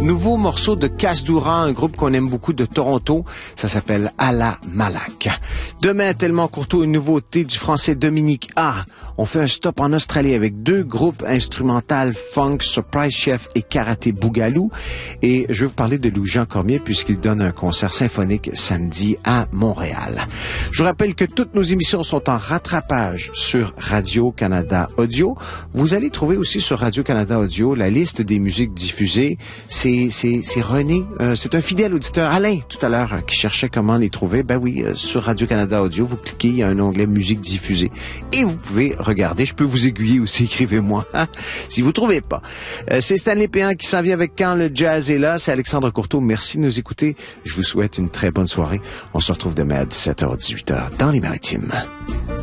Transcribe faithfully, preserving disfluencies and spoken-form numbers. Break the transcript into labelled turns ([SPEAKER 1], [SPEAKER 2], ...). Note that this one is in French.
[SPEAKER 1] Nouveau morceau de Casse-Doura, un groupe qu'on aime beaucoup de Toronto. Ça s'appelle Ala Malak. Demain, Tellement Courteau, une nouveauté du français Dominique A. On fait un stop en Australie avec deux groupes instrumentaux funk, Surprise Chef et Karaté Bougalou. Et je vais vous parler de Louis-Jean Cormier puisqu'il donne un concert symphonique samedi à Montréal. Je vous rappelle que toutes nos émissions sont en rattrapage sur Radio-Canada Audio. Vous allez trouver aussi sur Radio-Canada Audio la liste des musiques diffusées. C'est, c'est, c'est René, euh, c'est un fidèle auditeur, Alain, tout à l'heure, euh, qui cherchait comment les trouver. Ben oui, euh, sur Radio-Canada Audio, vous cliquez, il y a un onglet musique diffusée. Et vous pouvez regarder, je peux vous aiguiller aussi, écrivez-moi, hein, si vous trouvez pas. Euh, c'est Stanley Péan qui s'en vient avec Quand le jazz est là. C'est Alexandre Courteau. Merci de nous écouter. Je vous souhaite une très bonne soirée. On se retrouve demain à dix-sept heures dix-huit heures dans les Maritimes.